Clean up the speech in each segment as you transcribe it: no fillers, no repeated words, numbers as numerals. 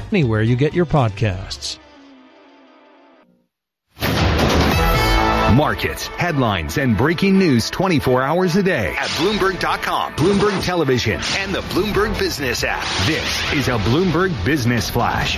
anywhere you get your podcasts. Markets, headlines, and breaking news 24 hours a day at Bloomberg.com, Bloomberg Television, and the Bloomberg Business app. This is a Bloomberg Business Flash.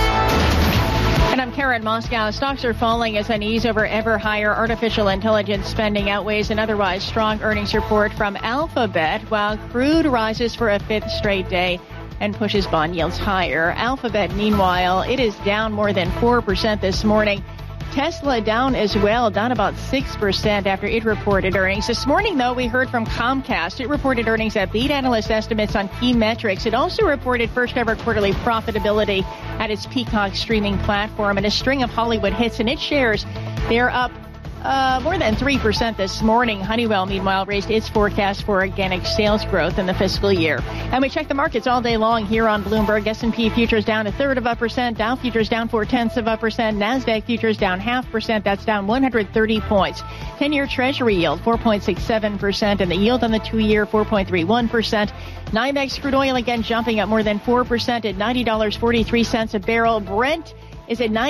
And I'm Karen Moscow. Stocks are falling as unease over ever higher artificial intelligence spending outweighs an otherwise strong earnings report from Alphabet, while crude rises for a fifth straight day and pushes bond yields higher. Alphabet, meanwhile, it is down more than 4% this morning. Tesla down as well, down about 6% after it reported earnings. This morning, though, we heard from Comcast. It reported earnings that beat analyst estimates on key metrics. It also reported first ever quarterly profitability at its Peacock streaming platform and a string of Hollywood hits. And its shares, they're up more than 3% this morning. Honeywell, meanwhile, raised its forecast for organic sales growth in the fiscal year. And we check the markets all day long here on Bloomberg. S&P futures down 0.33%. Dow futures down 0.4%. NASDAQ futures down 0.5%. That's down 130 points. 10-year Treasury yield 4.67%, and the yield on the 2-year 4.31%. NYMEX crude oil again jumping up more than 4% at $90.43 a barrel. Brent is at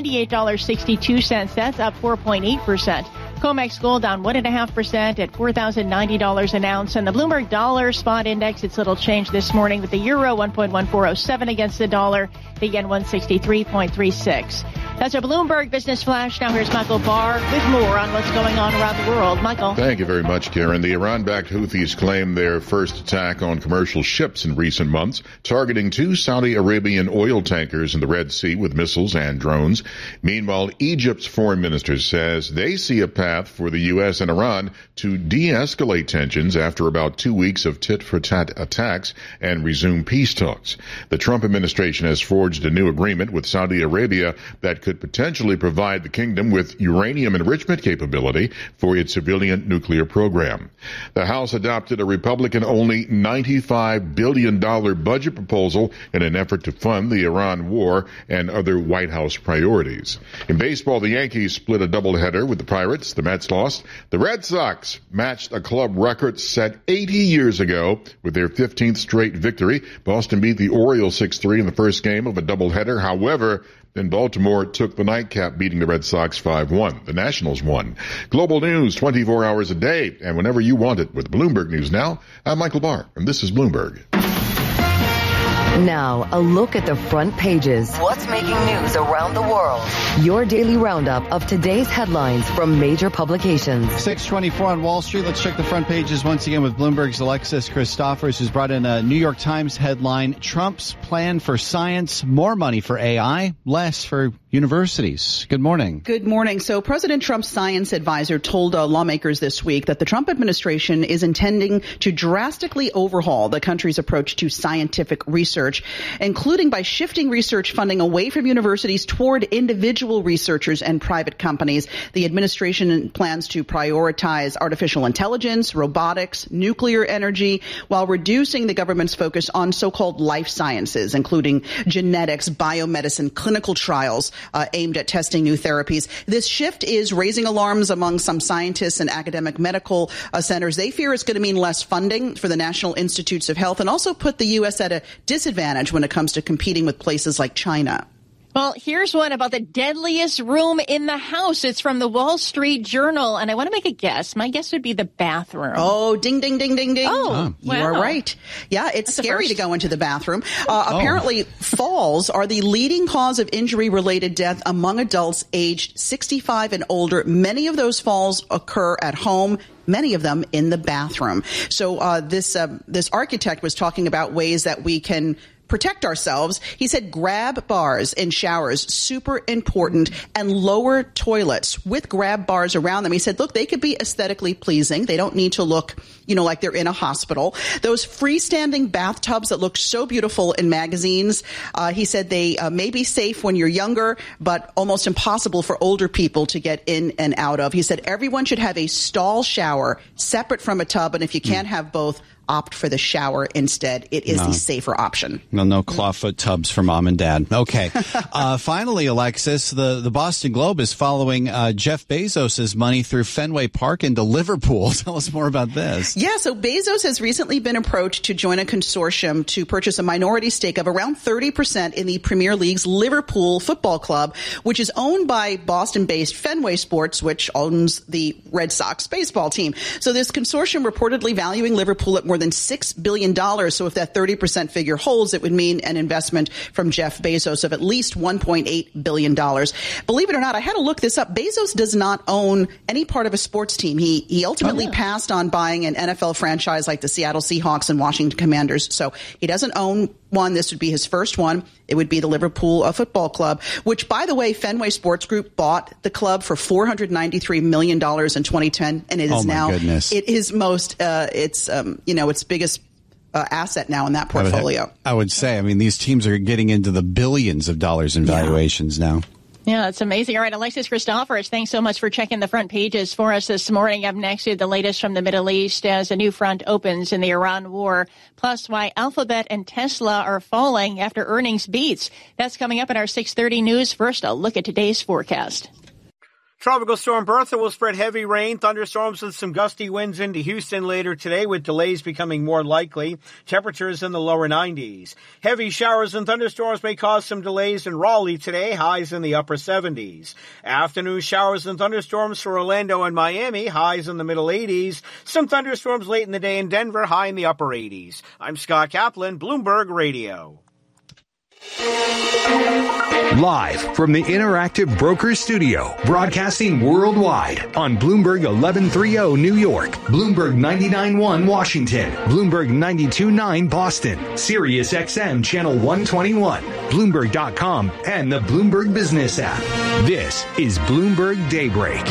$98.62. That's up 4.8%. COMEX gold down 1.5% at $4,090 an ounce. And the Bloomberg Dollar Spot Index, it's little change this morning with the euro 1.1407 against the dollar, the yen 163.36. That's a Bloomberg Business Flash. Now here's Michael Barr with more on what's going on around the world. Michael. Thank you very much, Karen. The Iran-backed Houthis claim their first attack on commercial ships in recent months, targeting 2 Saudi Arabian oil tankers in the Red Sea with missiles and drones. Meanwhile, Egypt's foreign minister says they see a path for the U.S. and Iran to de-escalate tensions after about 2 weeks of tit-for-tat attacks and resume peace talks. The Trump administration has forged a new agreement with Saudi Arabia that could potentially provide the kingdom with uranium enrichment capability for its civilian nuclear program. The House adopted a Republican-only $95 billion budget proposal in an effort to fund the Iran war and other White House priorities. In baseball, the Yankees split a doubleheader with the Pirates. The Mets lost. The Red Sox matched a club record set 80 years ago with their 15th straight victory. Boston beat the Orioles 6-3 in the first game of a doubleheader. However, then Baltimore took the nightcap, beating the Red Sox 5-1. The Nationals won. Global news 24 hours a day and whenever you want it with Bloomberg News Now. I'm Michael Barr, and this is Bloomberg. Now, a look at the front pages. What's making news around the world? Your daily roundup of today's headlines from major publications. 6:24 on Wall Street. Let's check the front pages once again with Bloomberg's Alexis Christophers, who's brought in a New York Times headline: Trump's plan for science, more money for AI, less for universities. Good morning. Good morning. So President Trump's science advisor told lawmakers this week that the Trump administration is intending to drastically overhaul the country's approach to scientific research, including by shifting research funding away from universities toward individual researchers and private companies. The administration plans to prioritize artificial intelligence, robotics, nuclear energy, while reducing the government's focus on so-called life sciences, including genetics, biomedicine, clinical trials aimed at testing new therapies. This shift is raising alarms among some scientists and academic medical centers. They fear it's going to mean less funding for the National Institutes of Health and also put the U.S. at a disadvantage when it comes to competing with places like China. Well, here's one about the deadliest room in the house. It's from the Wall Street Journal, and I want to make a guess. My guess would be the bathroom. Oh, ding, ding, ding, ding, ding. Oh, you are right. Yeah, it's scary to go into the bathroom. Apparently, falls are the leading cause of injury-related death among adults aged 65 and older. Many of those falls occur at home, many of them in the bathroom. So this architect was talking about ways that we can protect ourselves. He said grab bars in showers, super important, and lower toilets with grab bars around them. He said, look, they could be aesthetically pleasing. They don't need to look, like they're in a hospital. Those freestanding bathtubs that look so beautiful in magazines, he said they may be safe when you're younger, but almost impossible for older people to get in and out of. He said everyone should have a stall shower separate from a tub, and if you can't have both, opt for the shower instead. It is the safer option. No clawfoot tubs for mom and dad. Okay. Finally, Alexis, the Boston Globe is following Jeff Bezos' money through Fenway Park into Liverpool. Tell us more about this. Yeah, so Bezos has recently been approached to join a consortium to purchase a minority stake of around 30% in the Premier League's Liverpool Football Club, which is owned by Boston-based Fenway Sports, which owns the Red Sox baseball team. So this consortium reportedly valuing Liverpool at more than $6 billion. So if that 30% figure holds, it would mean an investment from Jeff Bezos of at least $1.8 billion. Believe it or not, I had to look this up. Bezos does not own any part of a sports team. He ultimately passed on buying an NFL franchise like the Seattle Seahawks and Washington Commanders. So he doesn't own one. This would be his first one. It would be the Liverpool Football Club, which, by the way, Fenway Sports Group bought the club for $493 million in 2010, and it is its biggest asset now in that portfolio. I would say, I mean, these teams are getting into the billions of dollars in valuations now. Yeah, it's amazing. All right, Alexis Christoforous, thanks so much for checking the front pages for us this morning. Up next, the latest from the Middle East as a new front opens in the Iran war, plus why Alphabet and Tesla are falling after earnings beats. That's coming up in our 6:30 news. First, a look at today's forecast. Tropical storm Bertha will spread heavy rain, thunderstorms with some gusty winds into Houston later today, with delays becoming more likely. Temperatures in the lower 90s. Heavy showers and thunderstorms may cause some delays in Raleigh today, highs in the upper 70s. Afternoon showers and thunderstorms for Orlando and Miami, highs in the middle 80s. Some thunderstorms late in the day in Denver, high in the upper 80s. I'm Scott Kaplan, Bloomberg Radio. Live from the Interactive Brokers Studio, broadcasting worldwide on Bloomberg 1130 New York, Bloomberg 99.1 Washington, Bloomberg 92.9 Boston, Sirius XM Channel 121, Bloomberg.com, and the Bloomberg Business app. This is Bloomberg Daybreak.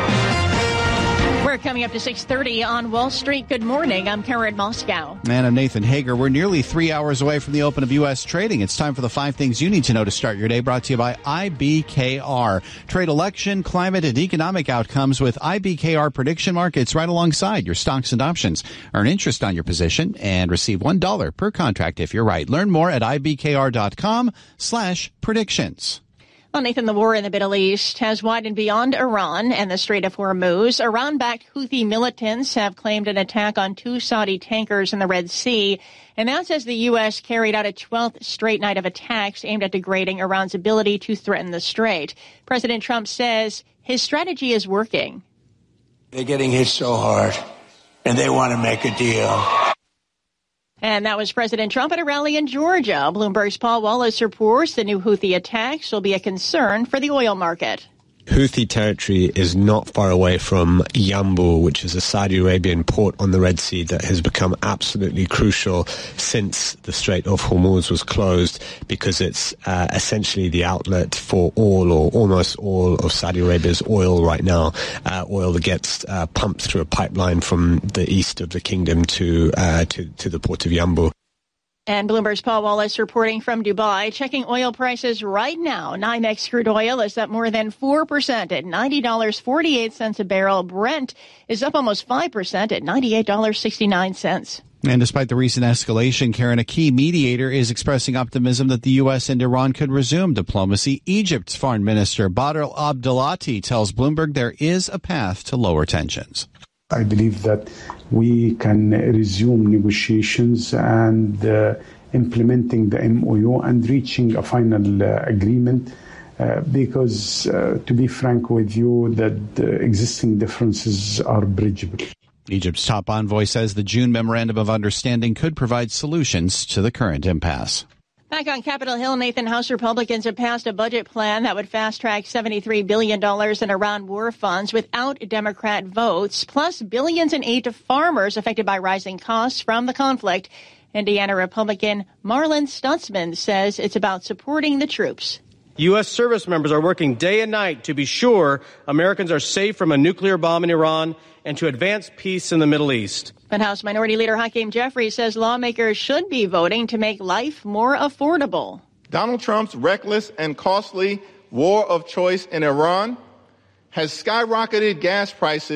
We're coming up to 6:30 on Wall Street. Good morning. I'm Karen Moscow. And I'm Nathan Hager. We're nearly 3 hours away from the open of U.S. trading. It's time for the 5 things you need to know to start your day, brought to you by IBKR. Trade election, climate, and economic outcomes with IBKR prediction markets right alongside your stocks and options. Earn interest on your position and receive $1 per contract if you're right. Learn more at ibkr.com/predictions. Well, Nathan, the war in the Middle East has widened beyond Iran and the Strait of Hormuz. Iran-backed Houthi militants have claimed an attack on 2 Saudi tankers in the Red Sea. And that's as the U.S. carried out a 12th straight night of attacks aimed at degrading Iran's ability to threaten the Strait. President Trump says his strategy is working. They're getting hit so hard, and they want to make a deal. And that was President Trump at a rally in Georgia. Bloomberg's Paul Wallace reports the new Houthi attacks will be a concern for the oil market. Houthi territory is not far away from Yanbu, which is a Saudi Arabian port on the Red Sea that has become absolutely crucial since the Strait of Hormuz was closed, because it's essentially the outlet for all or almost all of Saudi Arabia's oil right now, oil that gets pumped through a pipeline from the east of the kingdom to the port of Yanbu. And Bloomberg's Paul Wallace reporting from Dubai, checking oil prices right now. NYMEX crude oil is up more than 4% at $90.48 a barrel. Brent is up almost 5% at $98.69. And despite the recent escalation, Karen, a key mediator is expressing optimism that the U.S. and Iran could resume diplomacy. Egypt's Foreign Minister Badr Abdelati tells Bloomberg there is a path to lower tensions. I believe that we can resume negotiations and implementing the MOU and reaching a final agreement because, to be frank with you, that the existing differences are bridgeable. Egypt's top envoy says the June Memorandum of Understanding could provide solutions to the current impasse. Back on Capitol Hill, Nathan, House Republicans have passed a budget plan that would fast-track $73 billion in Iran war funds without Democrat votes, plus billions in aid to farmers affected by rising costs from the conflict. Indiana Republican Marlon Stutzman says it's about supporting the troops. U.S. service members are working day and night to be sure Americans are safe from a nuclear bomb in Iran and to advance peace in the Middle East. But House Minority Leader Hakeem Jeffries says lawmakers should be voting to make life more affordable. Donald Trump's reckless and costly war of choice in Iran has skyrocketed gas prices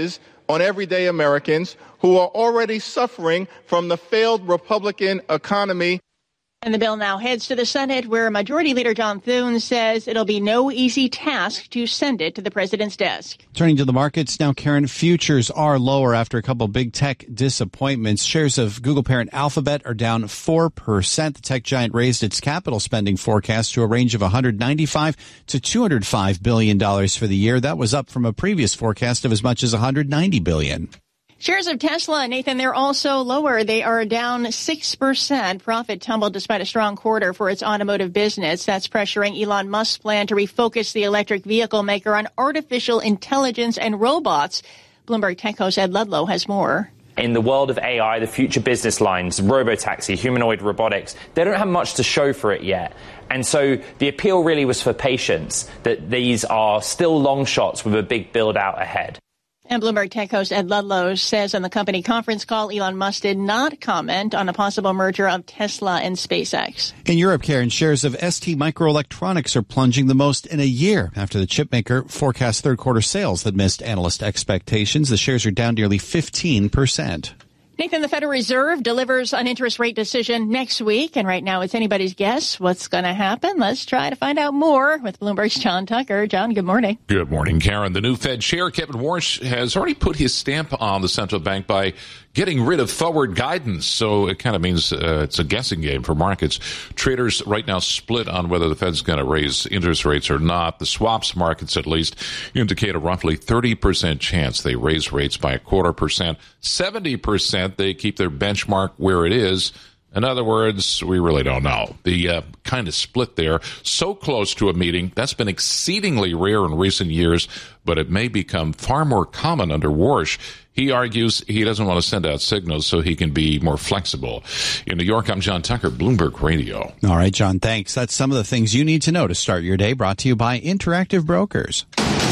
on everyday Americans who are already suffering from the failed Republican economy. And the bill now heads to the Senate, where Majority Leader John Thune says it'll be no easy task to send it to the president's desk. Turning to the markets now, Karen, futures are lower after a couple big tech disappointments. Shares of Google parent Alphabet are down 4%. The tech giant raised its capital spending forecast to a range of $195 to $205 billion for the year. That was up from a previous forecast of as much as $190 billion. Shares of Tesla, Nathan, they're also lower. They are down 6%. Profit tumbled despite a strong quarter for its automotive business. That's pressuring Elon Musk's plan to refocus the electric vehicle maker on artificial intelligence and robots. Bloomberg Tech host Ed Ludlow has more. In the world of AI, the future business lines, robotaxi, humanoid robotics, they don't have much to show for it yet. And so the appeal really was for patience, that these are still long shots with a big build out ahead. And Bloomberg Tech host Ed Ludlow says on the company conference call, Elon Musk did not comment on a possible merger of Tesla and SpaceX. In Europe, Karen, shares of ST Microelectronics are plunging the most in a year after the chipmaker forecast third quarter sales that missed analyst expectations. The shares are down nearly 15%. Nathan, the Federal Reserve delivers an interest rate decision next week, and right now it's anybody's guess what's going to happen. Let's try to find out more with Bloomberg's John Tucker. John, good morning. Good morning, Karen. The new Fed chair, Kevin Warsh, has already put his stamp on the central bank by getting rid of forward guidance. So it kind of means it's a guessing game for markets. Traders right now split on whether the Fed's going to raise interest rates or not. The swaps markets, at least, indicate a roughly 30% chance they raise rates by 0.25%. 70% they keep their benchmark where it is. In other words, we really don't know. The kind of split there, so close to a meeting, that's been exceedingly rare in recent years, but it may become far more common under Warsh. He argues he doesn't want to send out signals so he can be more flexible. In New York, I'm John Tucker, Bloomberg Radio. All right, John, thanks. That's some of the things you need to know to start your day, brought to you by Interactive Brokers.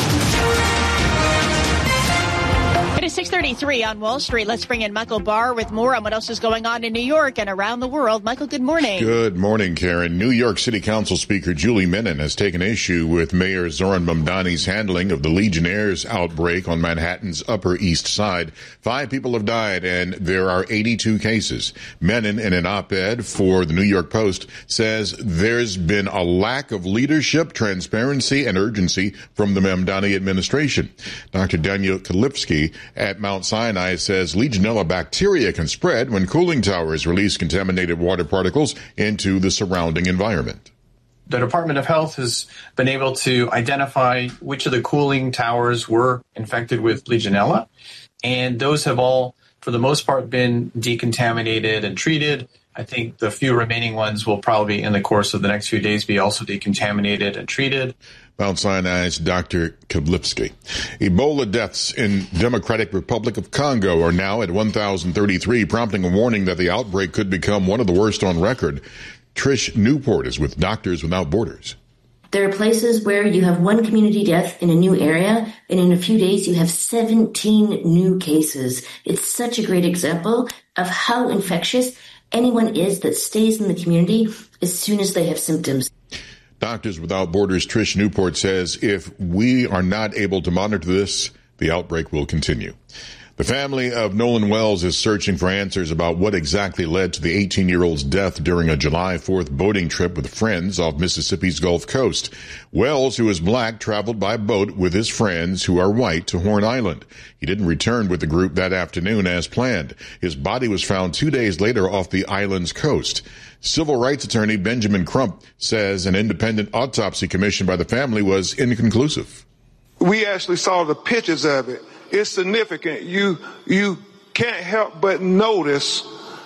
It is 6:33 on Wall Street. Let's bring in Michael Barr with more on what else is going on in New York and around the world. Michael, good morning. Good morning, Karen. New York City Council Speaker Julie Menin has taken issue with Mayor Zohran Mamdani's handling of the Legionnaires' outbreak on Manhattan's Upper East Side. 5 people have died, and there are 82 cases. Menin, in an op-ed for the New York Post, says there's been a lack of leadership, transparency, and urgency from the Mamdani administration. Dr. Daniel Kalifsky at Mount Sinai says Legionella bacteria can spread when cooling towers release contaminated water particles into the surrounding environment. The Department of Health has been able to identify which of the cooling towers were infected with Legionella, and those have all, for the most part, been decontaminated and treated. I think the few remaining ones will probably, in the course of the next few days, be also decontaminated and treated. Mount Sinai's Dr. Kablipsky. Ebola deaths in Democratic Republic of Congo are now at 1,033, prompting a warning that the outbreak could become one of the worst on record. Trish Newport is with Doctors Without Borders. There are places where you have one community death in a new area, and in a few days you have 17 new cases. It's such a great example of how infectious anyone is that stays in the community as soon as they have symptoms. Doctors Without Borders' Trish Newport says if we are not able to monitor this, the outbreak will continue. The family of Nolan Wells is searching for answers about what exactly led to the 18-year-old's death during a July 4th boating trip with friends off Mississippi's Gulf Coast. Wells, who is black, traveled by boat with his friends, who are white, to Horn Island. He didn't return with the group that afternoon as planned. His body was found 2 days later off the island's coast. Civil rights attorney Benjamin Crump says an independent autopsy commissioned by the family was inconclusive. We actually saw the pictures of it. It's significant. You can't help but notice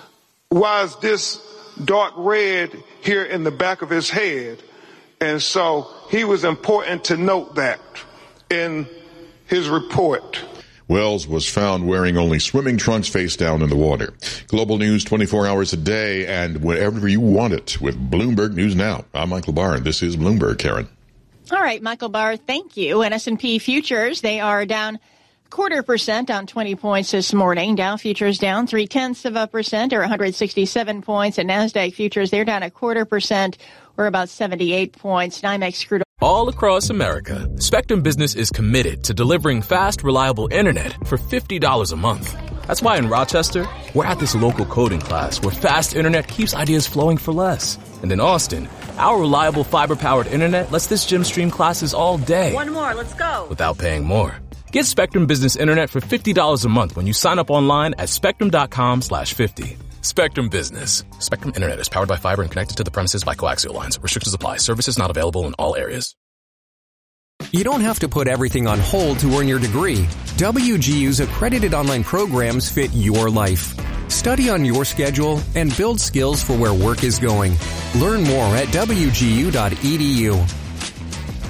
why is this dark red here in the back of his head. And so he was important to note that in his report. Wells was found wearing only swimming trunks face down in the water. Global news 24 hours a day and wherever you want it with Bloomberg News Now. I'm Michael Barr, and this is Bloomberg, Karen. All right, Michael Barr, thank you. And S&P futures, they are down 0.25%, down 20 points this morning. Dow futures down 0.3%, or 167 points. And NASDAQ futures, they're down 0.25%, or about 78 points. NYMEX crude All across America, Spectrum Business is committed to delivering fast, reliable internet for $50 a month. That's why in Rochester, we're at this local coding class where fast internet keeps ideas flowing for less. And in Austin, our reliable fiber-powered internet lets this gym stream classes all day. One more, let's go. Without paying more. Get Spectrum Business Internet for $50 a month when you sign up online at spectrum.com/50. Spectrum Business. Spectrum Internet is powered by fiber and connected to the premises by coaxial lines. Restrictions apply. Services not available in all areas. You don't have to put everything on hold to earn your degree. WGU's accredited online programs fit your life. Study on your schedule and build skills for where work is going. Learn more at WGU.edu.